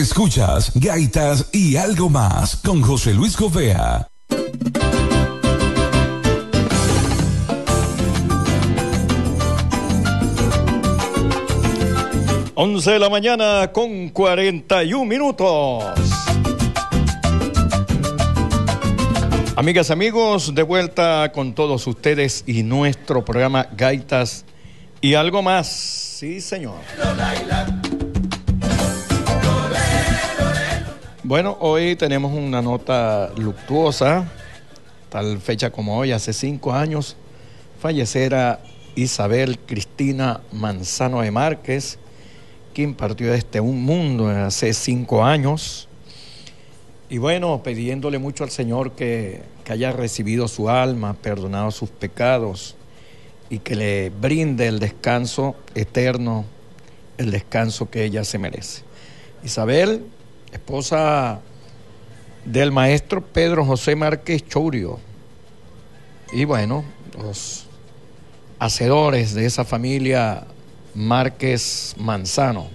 Escuchas Gaitas y algo más con José Luis Gobea. Once de la mañana con 41 minutos. Amigas, amigos, de vuelta con todos ustedes y nuestro programa Gaitas y algo más. Sí, señor. Bueno, hoy tenemos una nota luctuosa. Tal fecha como hoy, hace 5 años, falleciera Isabel Cristina Manzano de Márquez, quien partió de este mundo hace 5 años. Y bueno, pidiéndole mucho al Señor que haya recibido su alma, perdonado sus pecados y que le brinde el descanso eterno, el descanso que ella se merece. Isabel, esposa del maestro Pedro José Márquez Churio. Y bueno, los hacedores de esa familia Márquez Manzano.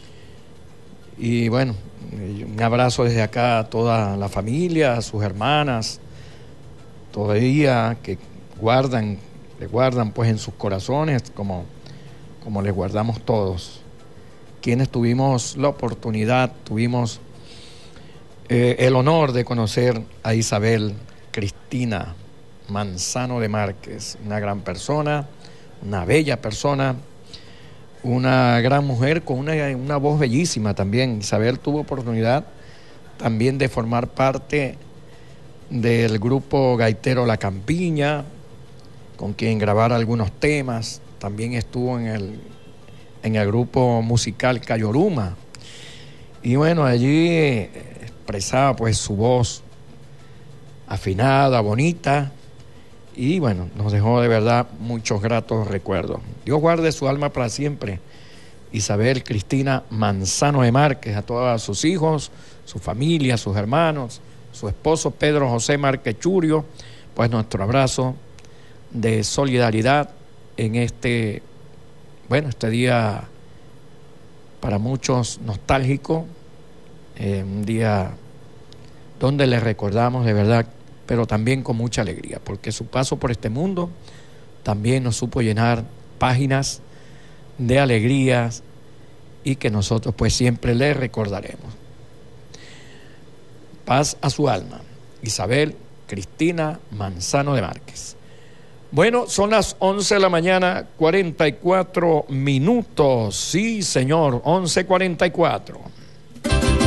Y bueno, un abrazo desde acá a toda la familia, a sus hermanas, todavía que le guardan pues en sus corazones como les guardamos todos. Quienes tuvimos la oportunidad, tuvimos el honor de conocer a Isabel Cristina Manzano de Márquez, una gran persona, una bella persona, una gran mujer con una voz bellísima también. Isabel tuvo oportunidad también de formar parte del grupo gaitero La Campiña, con quien grabara algunos temas. También estuvo en el grupo musical Cayoruma. Y bueno, allí expresaba pues su voz afinada, bonita. Y bueno, nos dejó de verdad muchos gratos recuerdos. Dios guarde su alma para siempre. Isabel Cristina Manzano de Márquez, a todos sus hijos, su familia, sus hermanos, su esposo Pedro José Márquez Churio, pues nuestro abrazo de solidaridad en este día para muchos nostálgico, un día donde le recordamos de verdad, pero también con mucha alegría, porque su paso por este mundo también nos supo llenar páginas de alegrías y que nosotros pues siempre le recordaremos. Paz a su alma, Isabel Cristina Manzano de Márquez. Bueno, son las 11 de la mañana, 44 minutos. Sí, señor, 11:44.